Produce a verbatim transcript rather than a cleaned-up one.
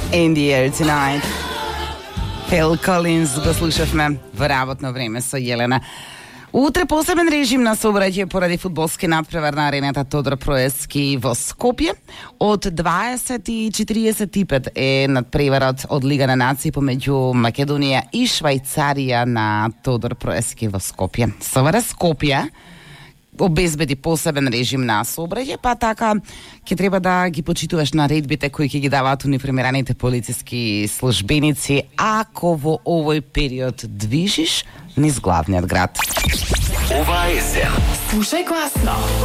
In the Air Tonight. Phil Collins го слушавме во работно време со Јелена. Утре посебен режим на сообраќај поради фудбалски надпревар на арената Тодор Проески во Скопје. Од дваесет и четиридесет и пет е надпреварот од Лига на нации помеѓу Македонија и Швајцарија на Тодор Проески во Скопје. СВР Скопје обезбеди посебен режим на сообраќај, па така ќе треба да ги почитуваш наредбите кои ќе ги даваат униформираните полициски службеници ако во овој период движиш низ главниот град. Ова есен Слушај гласно.